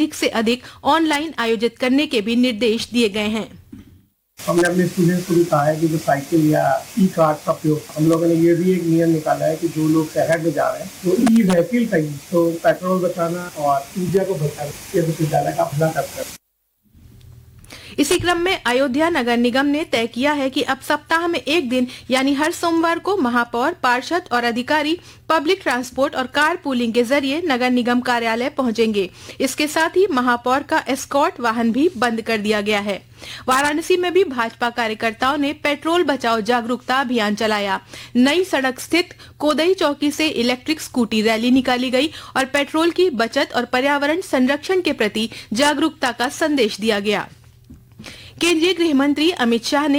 अधिक से अधिक ऑनलाइन आयोजित करने के भी निर्देश दिए गए हैं। हमने अपने स्टूडेंट्स को भी कहा है कि जो साइकिल या ई कार्ड का उपयोग, हम लोगों ने ये भी एक नियम निकाला है कि जो लोग शहर में जा रहे हैं तो ई व्हीकल का यूज, तो पेट्रोल बचाना और ऊर्जा को बचाना, ये विश्वविद्यालय का भला करता है। इसी क्रम में अयोध्या नगर निगम ने तय किया है कि अब सप्ताह में एक दिन यानी हर सोमवार को महापौर, पार्षद और अधिकारी पब्लिक ट्रांसपोर्ट और कार पूलिंग के जरिए नगर निगम कार्यालय पहुंचेंगे। इसके साथ ही महापौर का एस्कॉर्ट वाहन भी बंद कर दिया गया है। वाराणसी में भी भाजपा कार्यकर्ताओं ने पेट्रोल बचाओ जागरूकता अभियान चलाया। नई सड़क स्थित कोदई चौकी से इलेक्ट्रिक स्कूटी रैली निकाली गई और पेट्रोल की बचत और पर्यावरण संरक्षण के प्रति जागरूकता का संदेश दिया गया। केंद्रीय गृह मंत्री अमित शाह ने